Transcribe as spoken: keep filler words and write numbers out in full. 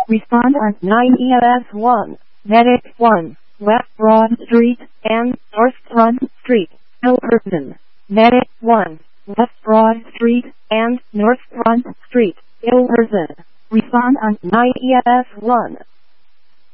Respond on nine E S one. Medic one. West Broad Street and North Front Street, Ilverton. Medic one. West Broad Street and North Front Street, Ilverton. Respond on nine E S one.